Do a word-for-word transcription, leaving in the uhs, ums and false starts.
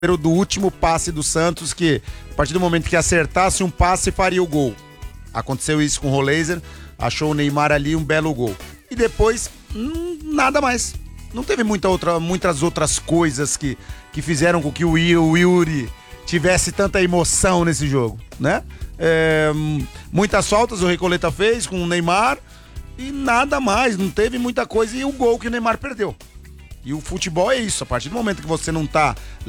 do último passe do Santos, que a partir do momento que acertasse um passe, faria o gol. Aconteceu isso com o Roleiser, achou o Neymar ali um belo gol. E depois, hum, nada mais. Não teve muita outra, muitas outras coisas que, que fizeram com que o, I, o Yuri tivesse tanta emoção nesse jogo, né? É, muitas faltas o Recoleta fez com o Neymar e nada mais, não teve muita coisa. E o gol que o Neymar perdeu. E o futebol é isso, a partir do momento que você não tá